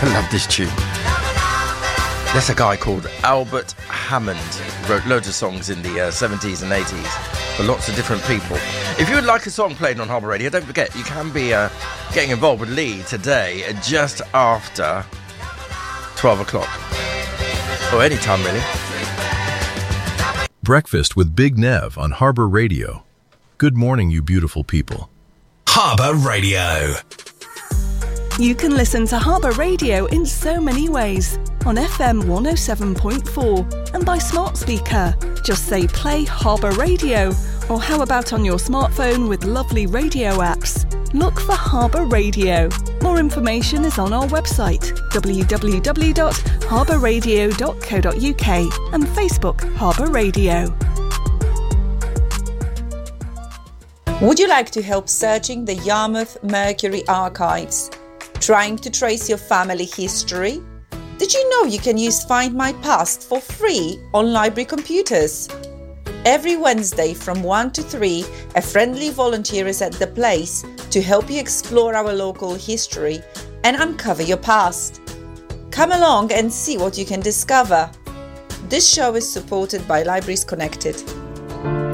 I love this tune. There's a guy called Albert Hammond who wrote loads of songs in the 70s and 80s for lots of different people. If you would like a song played on Harbour Radio, don't forget you can be getting involved with Lee today just after 12 o'clock. Or any time, really. Breakfast with Big Nev on Harbour Radio. Good morning, you beautiful people. Harbour Radio. You can listen to Harbour Radio in so many ways. On FM 107.4 and by smart speaker. Just say play Harbour Radio. Or how about on your smartphone with lovely radio apps? Look for Harbour Radio. More information is on our website www.harbourradio.co.uk and Facebook Harbour Radio. Would you like to help searching the Yarmouth Mercury archives? Trying to trace your family history? Did you know you can use Find My Past for free on library computers? Every Wednesday from 1 to 3, a friendly volunteer is at the place to help you explore our local history and uncover your past. Come along and see what you can discover. This show is supported by Libraries Connected.